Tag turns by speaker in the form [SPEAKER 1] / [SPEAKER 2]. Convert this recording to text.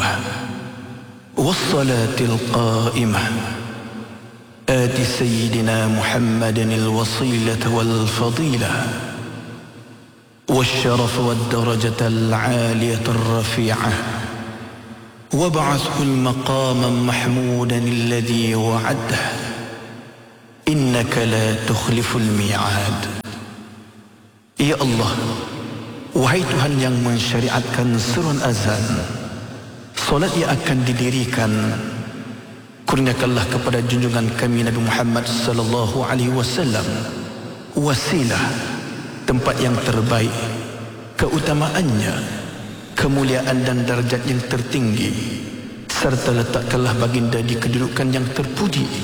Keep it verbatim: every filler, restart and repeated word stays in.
[SPEAKER 1] والصلاة القائمة آت سيدنا محمد الوصيلة والفضيلة والشرف والدرجة العالية الرفيعة وابعثه المقام محمودا الذي وعده إنك لا تخلف الميعاد. Ya Allah, wahai Tuhan yang mensyariatkan seruan azan, solat yang akan didirikan, kurniakanlah kepada junjungan kami Nabi Muhammad sallallahu alaihi wasallam wasilah, tempat yang terbaik, keutamaannya, kemuliaan dan darjat yang tertinggi, serta letakkanlah baginda di kedudukan yang terpuji